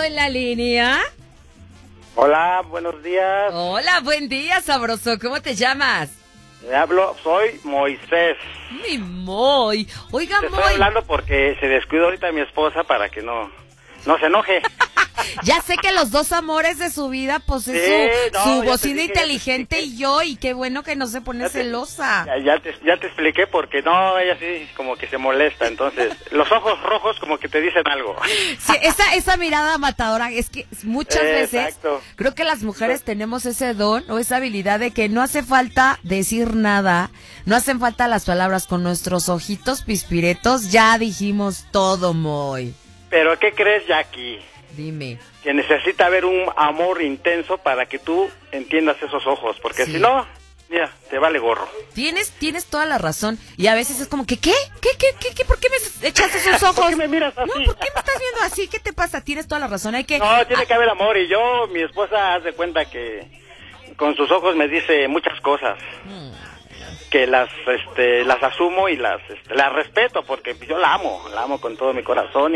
en la línea. Hola, buenos días. Hola, buen día, sabroso. ¿Cómo te llamas? Soy Moisés. Mi Moy. Oiga, Te Moy. estoy hablando porque se descuidó ahorita mi esposa para que no se enoje. Ya sé que los dos amores de su vida, pues es su ya bocina te dije, inteligente y yo, y qué bueno que no se pone celosa. Ya te expliqué porque no, ella sí como que se molesta, entonces los ojos rojos como que te dicen algo. Sí, esa mirada matadora, es que muchas veces Exacto. creo que las mujeres tenemos ese don o esa habilidad de que no hace falta decir nada, no hacen falta las palabras, con nuestros ojitos pispiretos ya dijimos todo, Moy. Pero ¿qué crees, Jackie? Dime. Que necesita haber un amor intenso para que tú entiendas esos ojos, porque Sí. si no, mira, te vale gorro. Tienes toda la razón. Y a veces es como que, ¿qué? ¿Por qué me echas esos ojos? ¿Por qué me miras así? No, ¿por qué me estás viendo así? ¿Qué te pasa? Tienes toda la razón. Hay que... No, tiene que haber amor, y mi esposa hace cuenta que con sus ojos me dice muchas cosas. Que las asumo y las respeto, porque yo la amo con todo mi corazón,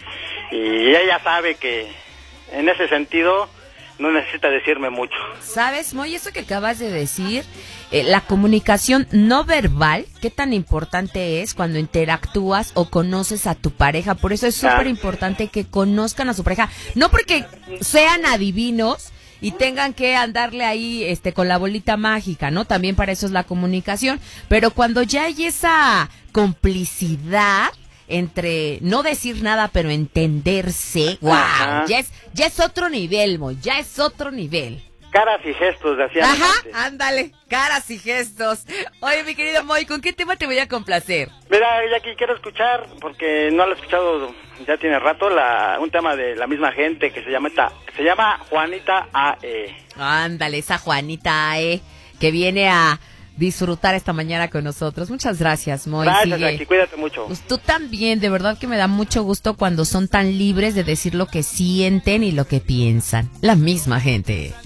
y ella sabe que en ese sentido no necesita decirme mucho. ¿Sabes, Moy? Eso que acabas de decir, la comunicación no verbal, qué tan importante es cuando interactúas o conoces a tu pareja. Por eso es súper importante que conozcan a su pareja. No porque sean adivinos y tengan que andarle ahí con la bolita mágica, ¿no? También para eso es la comunicación. Pero cuando ya hay esa complicidad entre no decir nada pero entenderse, wow, ya es otro nivel, Moy, ya es otro nivel. Caras y gestos, decía. Ajá, ándale, caras y gestos. Oye, mi querido Moy, ¿con qué tema te voy a complacer? Mira, Jackie, quiero escuchar, porque no lo he escuchado ya tiene rato, un tema de la misma gente que se llama Juanita A.E. Ándale, esa Juanita A.E. que viene a disfrutar esta mañana con nosotros. Muchas gracias, Moy. Gracias, Jackie, cuídate mucho. Pues tú también, de verdad que me da mucho gusto cuando son tan libres de decir lo que sienten y lo que piensan. La misma gente.